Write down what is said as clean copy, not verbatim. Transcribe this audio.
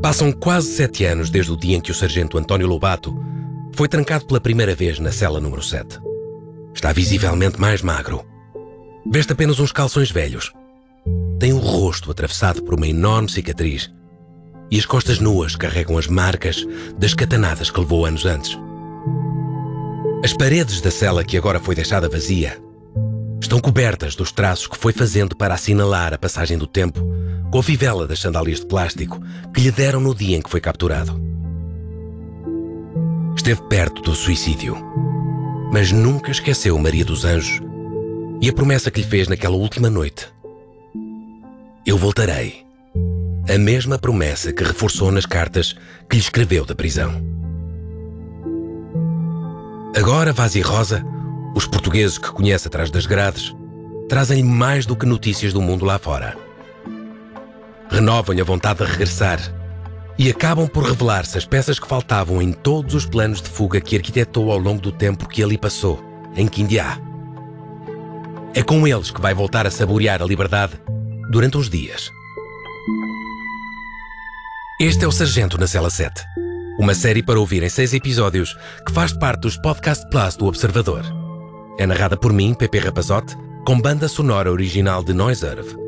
Passam quase 7 anos desde o dia em que o sargento António Lobato foi trancado pela primeira vez na cela número 7. Está visivelmente mais magro. Veste apenas uns calções velhos. Tem o rosto atravessado por uma enorme cicatriz e as costas nuas carregam as marcas das catanadas que levou anos antes. As paredes da cela, que agora foi deixada vazia, estão cobertas dos traços que foi fazendo para assinalar a passagem do tempo com a fivela das sandálias de plástico que lhe deram no dia em que foi capturado. Esteve perto do suicídio, mas nunca esqueceu Maria dos Anjos e a promessa que lhe fez naquela última noite. Eu voltarei. A mesma promessa que reforçou nas cartas que lhe escreveu da prisão. Agora, Vaz e Rosa, os portugueses que conhece atrás das grades, trazem-lhe mais do que notícias do mundo lá fora. Renovam-lhe a vontade de regressar e acabam por revelar-se as peças que faltavam em todos os planos de fuga que arquitetou ao longo do tempo que ali passou, em Quindiá. É com eles que vai voltar a saborear a liberdade durante uns dias. Este é o Sargento na Cela 7, uma série para ouvir em 6 episódios que faz parte dos Podcast Plus do Observador. É narrada por mim, Pepe Rapazote, com banda sonora original de Noiserve.